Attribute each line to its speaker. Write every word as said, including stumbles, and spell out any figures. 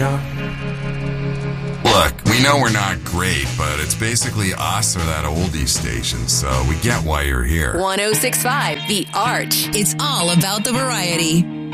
Speaker 1: Look, we know we're not great, but it's basically us or that oldie station, so we get why you're here.
Speaker 2: one oh six point five The Arch. It's all about the variety.